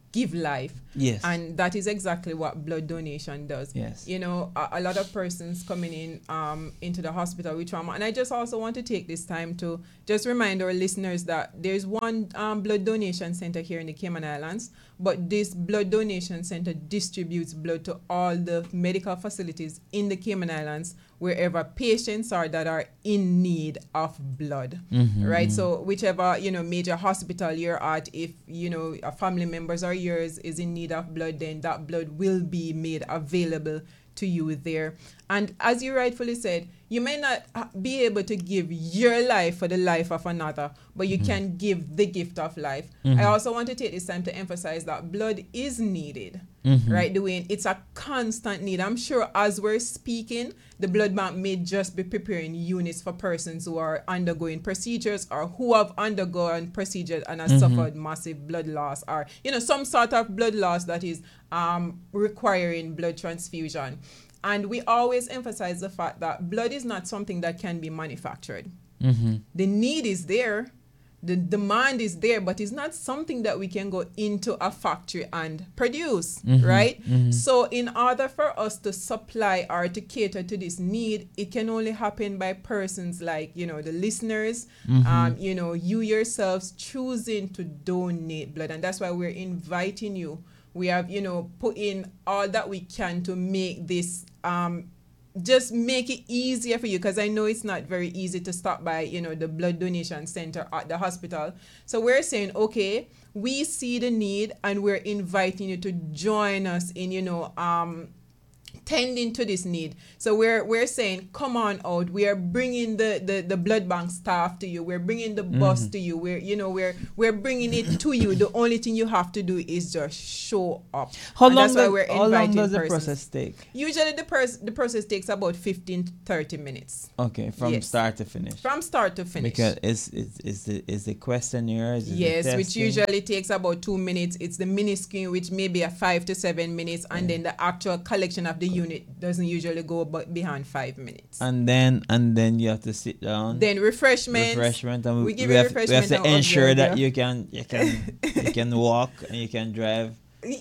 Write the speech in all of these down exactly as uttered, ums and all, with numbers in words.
give life. Yes. And that is exactly what blood donation does. Yes. You know, a, a lot of persons coming in um, into the hospital with trauma. And I just also want to take this time to just remind our listeners that there's one um, blood donation center here in the Cayman Islands, but this blood donation center distributes blood to all the medical facilities in the Cayman Islands wherever patients are that are in need of blood, mm-hmm. right? So whichever, you know, major hospital you're at, if, you know, a family members or yours is in need of blood, then that blood will be made available to you there. And as you rightfully said, you may not be able to give your life for the life of another, but you mm-hmm. can give the gift of life. Mm-hmm. I also want to take this time to emphasize that blood is needed, mm-hmm. right, Dwayne? It's a constant need. I'm sure as we're speaking, the blood bank may just be preparing units for persons who are undergoing procedures or who have undergone procedures and have mm-hmm. suffered massive blood loss, or, you know, some sort of blood loss that is um, requiring blood transfusion. And we always emphasize the fact that blood is not something that can be manufactured. Mm-hmm. The need is there, the demand is there, but it's not something that we can go into a factory and produce, mm-hmm. right? Mm-hmm. So in order for us to supply or to cater to this need, it can only happen by persons like, you know, the listeners, mm-hmm. um, you know, you yourselves choosing to donate blood. And that's why we're inviting you. We have, you know, put in all that we can to make this, um, just make it easier for you, because I know it's not very easy to stop by, you know, the blood donation center at the hospital. So we're saying, okay, we see the need and we're inviting you to join us in, you know, um, tending to this need. So we're we're saying, come on out. We are bringing the, the, the blood bank staff to you. We're bringing the mm-hmm. bus to you. We're you know we're we're bringing it to you. The only thing you have to do is just show up. How and long that's why does, we're how long does the persons. process take? Usually the pers- the process takes about fifteen to thirty minutes. Okay, from yes. start to finish. From start to finish. Because is is is the is the questionnaire? Is yes, the which usually takes about two minutes. It's the mini screen, which may be a five to seven minutes, and yeah. then the actual collection of the unit doesn't usually go but behind five minutes. And then and then you have to sit down. Then refreshment. Refreshment, and we, we give we you have, refreshment. We have to ensure that you can you can you can walk and you can drive.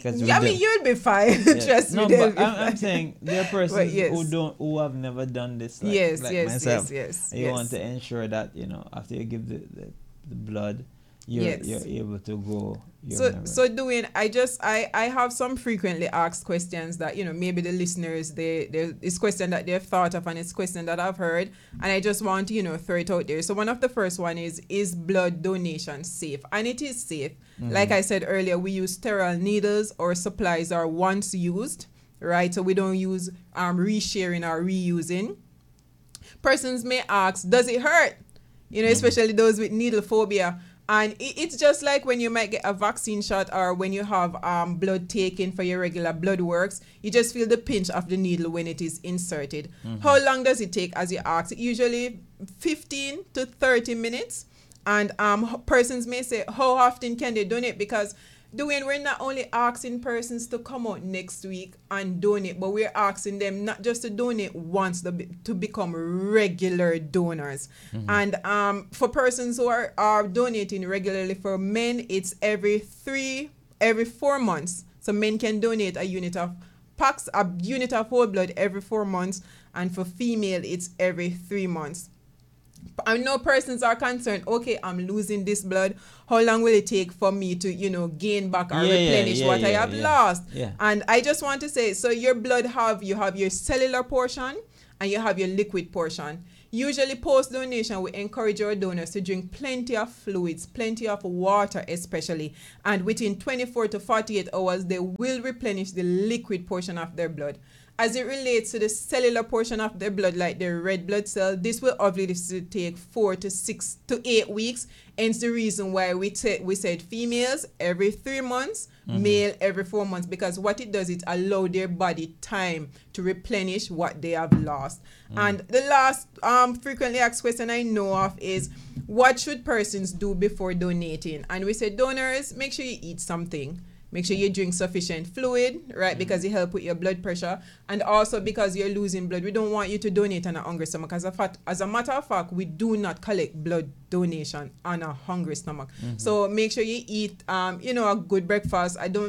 I mean, you'll be fine. Yeah. Trust no, me. but I'm, I'm saying there are persons yes. who don't who have never done this. Like, yes, like yes, myself. yes, yes. And you yes. want to ensure that, you know, after you give the, the, the blood, you're yes. you're able to go. So memory. so doing I just I I have some frequently asked questions that, you know, maybe the listeners they they it's question that they've thought of, and it's question that I've heard, and I just want to, you know, throw it out there. So one of the first one is is blood donation safe? And it is safe. Mm-hmm. Like I said earlier, we use sterile needles or supplies are once used, right? So we don't use um resharing or reusing. Persons may ask, does it hurt? You know, mm-hmm. especially those with needle phobia. And it's just like when you might get a vaccine shot or when you have um, blood taken for your regular blood works, you just feel the pinch of the needle when it is inserted. Mm-hmm. How long does it take, as you ask? Usually fifteen to thirty minutes. And um, persons may say, how often can they donate? Because Dwayne, we're not only asking persons to come out next week and donate, but we're asking them not just to donate once, to, be, to become regular donors. Mm-hmm. And um, for persons who are, are donating regularly, for men, it's every three, every four months. So men can donate a unit of packs, a unit of whole blood every four months. And for female, it's every three months. I know persons are concerned, okay, I'm losing this blood. How long will it take for me to, you know, gain back or yeah, replenish yeah, yeah, what yeah, I have yeah. lost? Yeah. And I just want to say, so your blood have, you have your cellular portion and you have your liquid portion. Usually post-donation, we encourage our donors to drink plenty of fluids, plenty of water especially, and within twenty-four to forty-eight hours, they will replenish the liquid portion of their blood. As it relates to the cellular portion of their blood, like their red blood cell, this will obviously take four to six to eight weeks. Hence the reason why we t- we said females every three months, mm-hmm. male every four months, because what it does, it allows their body time to replenish what they have lost. Mm. And the last um, frequently asked question I know of is, what should persons do before donating? And we said, donors, make sure you eat something. Make sure you drink sufficient fluid, right? Mm-hmm. Because it helps with your blood pressure. And also because you're losing blood, we don't want you to donate on a hungry stomach. As a, fact, as a matter of fact, we do not collect blood donation on a hungry stomach. Mm-hmm. So make sure you eat, um, you know, a good breakfast. I don't